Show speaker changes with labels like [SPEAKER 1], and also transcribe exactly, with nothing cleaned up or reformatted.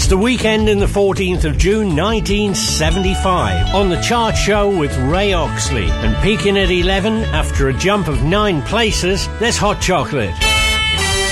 [SPEAKER 1] the weekend in the fourteenth of June nineteen seventy-five. On the chart show with Ray Oxley. And peaking at eleven, after a jump of nine places, there's Hot Chocolate.